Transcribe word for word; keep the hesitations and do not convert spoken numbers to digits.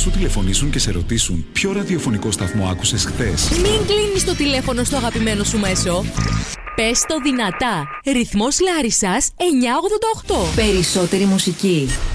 σου τηλεφωνήσουν και σε ρωτήσουν ποιο ραδιοφωνικό σταθμό άκουσες χθες? Μην κλείνεις το τηλέφωνο στο αγαπημένο σου μέσο. Πες το δυνατά. Ρυθμός Λάρισσας εννιακόσια ογδόντα οκτώ. Περισσότερη μουσική.